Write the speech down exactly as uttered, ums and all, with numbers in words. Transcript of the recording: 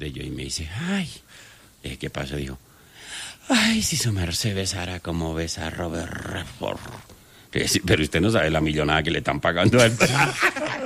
creyó y me dice, ay, dije, ¿qué pasó? Dijo, ay, si su merced besara como besa a Robert Redford. Pero usted no sabe la millonada que le están pagando a él.